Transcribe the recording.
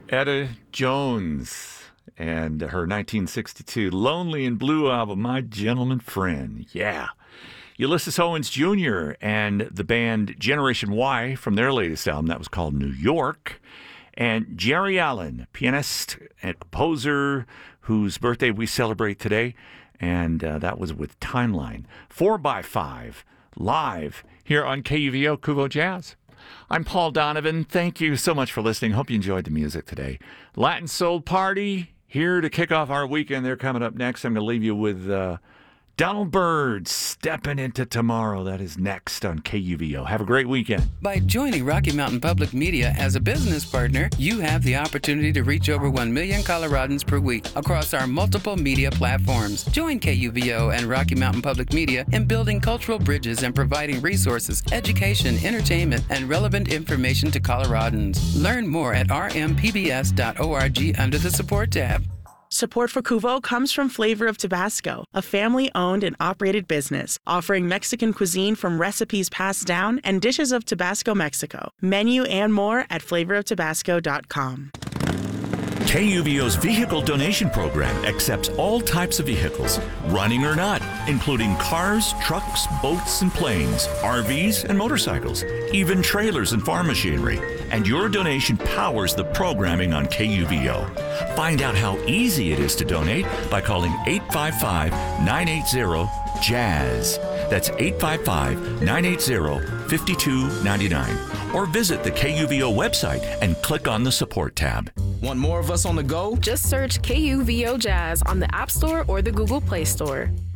Etta Jones and her 1962 Lonely and Blue album, My Gentleman Friend. Yeah. Ulysses Owens Jr. and the band Generation Y from their latest album, that was called New York. And Jerry Allen, pianist and composer whose birthday we celebrate today. And that was with Timeline. 4x5, live here on KUVO Kuvo Jazz. I'm Paul Donovan. Thank you so much for listening. Hope you enjoyed the music today. Latin Soul Party here to kick off our weekend. They're coming up next. I'm going to leave you with Donald Byrd, Stepping Into Tomorrow. That is next on KUVO. Have a great weekend. By joining Rocky Mountain Public Media as a business partner, you have the opportunity to reach over 1 million Coloradans per week across our multiple media platforms. Join KUVO and Rocky Mountain Public Media in building cultural bridges and providing resources, education, entertainment, and relevant information to Coloradans. Learn more at rmpbs.org under the Support tab. Support for Kuvo comes from Flavor of Tabasco, a family-owned and operated business offering Mexican cuisine from recipes passed down and dishes of Tabasco, Mexico. Menu and more at flavoroftabasco.com. KUVO's vehicle donation program accepts all types of vehicles, running or not, including cars, trucks, boats, and planes, RVs and motorcycles, even trailers and farm machinery. And your donation powers the programming on KUVO. Find out how easy it is to donate by calling 855-980-JAZZ. That's 855-980-5299. Or visit the KUVO website and click on the Support tab. Want more of us on the go? Just search KUVO Jazz on the App Store or the Google Play Store.